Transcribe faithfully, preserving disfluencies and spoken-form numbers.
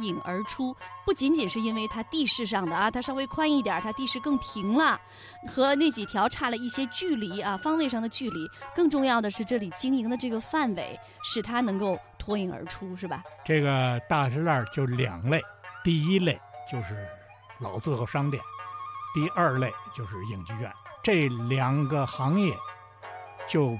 颖而出，不仅仅是因为它地势上的啊，它稍微宽一点，它地势更平了，和那几条差了一些距离啊，方位上的距离。更重要的是，这里经营的这个范围，使它能够脱颖而出，是吧？ 这个大石栏就两类，第一类就是老字号商店，第二类就是影剧院。这两个行业就